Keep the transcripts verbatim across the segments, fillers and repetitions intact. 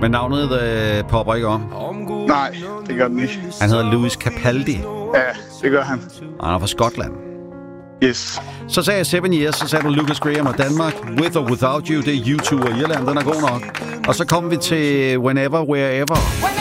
Men navnet øh, popper ikke om. Nej, det gør den ikke. Han hedder Lewis Capaldi. Ja, det gør han. Og han er fra Skotland. Yes. Så sagde jeg Seven Years, så sagde du Lucas Graham og Danmark. With or Without You, det er U to og Irland, den er god nok. Og så kom vi til Whenever, Wherever.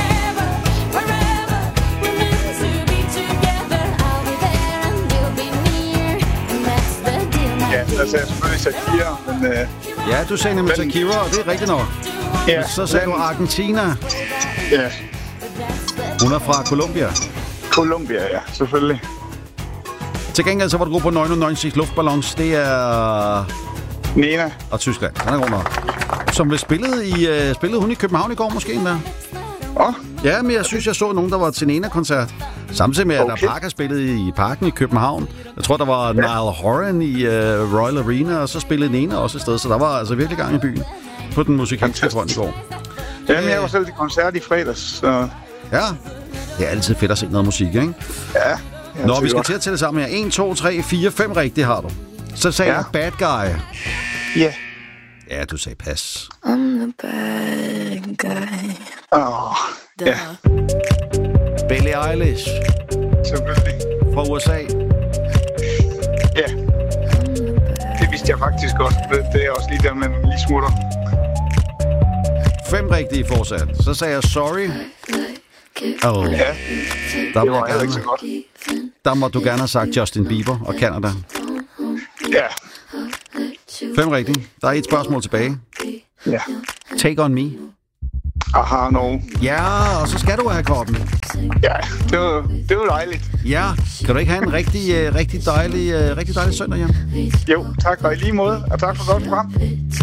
Ja, der sagde jeg selvfølgelig Shakira, men... Øh, ja, du sagde nemlig Shakira, og det er rigtigt nok. Ja, så sagde men, du Argentina. Ja. Hun er fra Colombia. Colombia, ja, selvfølgelig. Til gengæld så var du god på nioghalvfems luftballons. Det er... Nena. Og Tyskland. Den er god nok. Som blev spillet i... Uh, spillede hun i København i går måske endda? Åh? Oh. Ja, men jeg synes, jeg så nogen, der var til Nena-koncert. Samtidig med, at okay. der Parker spillede i Parken i København. Jeg tror, der var ja. Niall Horan i uh, Royal Arena, og så spillede Nena også et sted. Så der var altså virkelig gang i byen på den musikalske front i går. Jamen, jeg var selv til koncert i fredags, så... Ja, det er altid fedt at se noget musik, ikke? Ja. Nå, vi skal godt til at tælle sammen her. en, to, tre, fire, fem rigtigt har du. Så sagde ja. jeg bad guy. Ja. Yeah. Ja, du sagde pas. I'm the bad guy. Åh, oh, ja. Billie Eilish. Selvfølgelig. Fra U S A. Ja. Det vidste jeg faktisk godt. Det er også lige der, man lige smutter. Fem rigtige fortsat. Så sagde jeg sorry. Oh. Ja, der det var ikke så godt. Der må du gerne have sagt Justin Bieber og Canada. Ja. Fem rigtige. Der er et spørgsmål tilbage. Ja. Take on me. Aha, no. Ja, og så skal du have koppen. Ja, det var, det var dejligt. Ja, kan du ikke have en rigtig, uh, rigtig dejlig, uh, rigtig dejlig søndag, Jan? Jo, tak og i lige måde, og tak for godt program.